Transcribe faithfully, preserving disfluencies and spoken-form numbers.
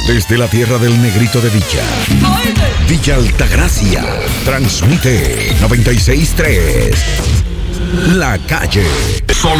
Desde la tierra del negrito de Villa, Villa Altagracia, transmite noventa y seis punto tres. La Calle. Solo